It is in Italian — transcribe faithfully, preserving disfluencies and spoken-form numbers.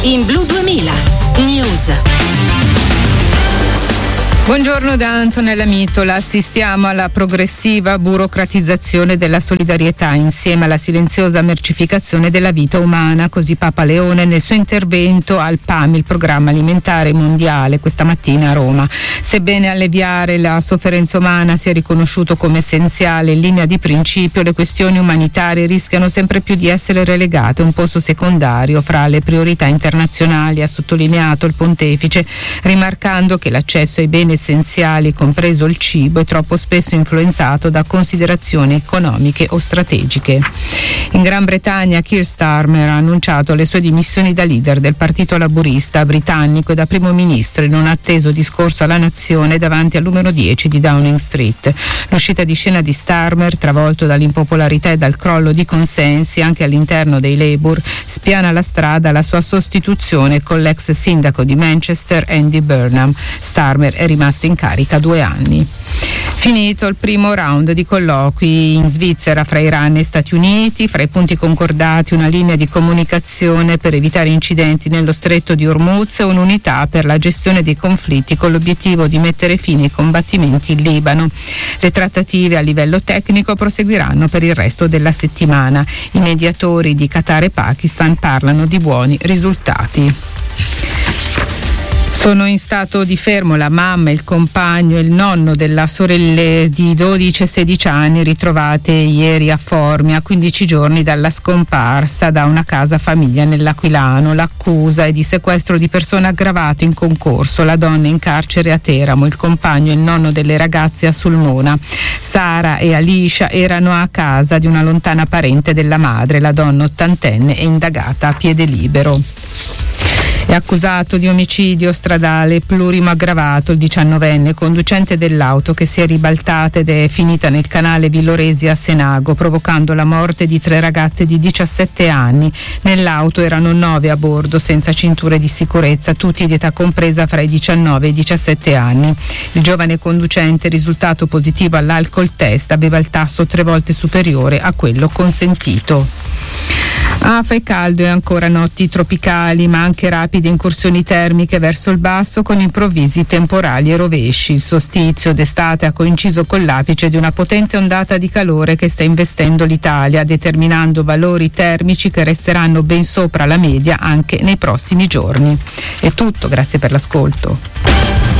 In Blu duemila News. Buongiorno da Antonella Mitola. Assistiamo alla progressiva burocratizzazione della solidarietà insieme alla silenziosa mercificazione della vita umana, così Papa Leone nel suo intervento al P A M, il Programma Alimentare Mondiale, questa mattina a Roma. Sebbene alleviare la sofferenza umana sia riconosciuto come essenziale in linea di principio, le questioni umanitarie rischiano sempre più di essere relegate a un posto secondario fra le priorità internazionali, ha sottolineato il pontefice, rimarcando che l'accesso ai beni essenziali, compreso il cibo, è troppo spesso influenzato da considerazioni economiche o strategiche. In Gran Bretagna Keir Starmer ha annunciato le sue dimissioni da leader del Partito Laburista britannico e da primo ministro in un atteso discorso alla nazione davanti al numero dieci di Downing Street. L'uscita di scena di Starmer, travolto dall'impopolarità e dal crollo di consensi anche all'interno dei Labour, spiana la strada alla sua sostituzione con l'ex sindaco di Manchester Andy Burnham. Starmer è rimasto in carica due anni. Finito il primo round di colloqui in Svizzera fra Iran e Stati Uniti, fra i punti concordati una linea di comunicazione per evitare incidenti nello stretto di Hormuz e un'unità per la gestione dei conflitti con l'obiettivo di mettere fine ai combattimenti in Libano. Le trattative a livello tecnico proseguiranno per il resto della settimana. I mediatori di Qatar e Pakistan parlano di buoni risultati. Sono in stato di fermo la mamma, il compagno e il nonno della sorelle di dodici e sedici anni ritrovate ieri a Formia, a quindici giorni dalla scomparsa da una casa famiglia nell'Aquilano. L'accusa è di sequestro di persona aggravato in concorso. La donna in carcere a Teramo, il compagno e il nonno delle ragazze a Sulmona. Sara e Alicia erano a casa di una lontana parente della madre. La donna ottantenne è indagata a piede libero. È accusato di omicidio stradale plurimo aggravato il diciannovenne conducente dell'auto che si è ribaltata ed è finita nel canale Villoresi a Senago, provocando la morte di tre ragazze di diciassette anni. Nell'auto erano nove a bordo senza cinture di sicurezza, tutti di età compresa fra i diciannove e i diciassette anni. Il giovane conducente, risultato positivo all'alcol test, aveva il tasso tre volte superiore a quello consentito. Afa e caldo e ancora notti tropicali, ma anche rapide incursioni termiche verso il basso con improvvisi temporali e rovesci. Il solstizio d'estate ha coinciso con l'apice di una potente ondata di calore che sta investendo l'Italia, determinando valori termici che resteranno ben sopra la media anche nei prossimi giorni. È tutto, grazie per l'ascolto.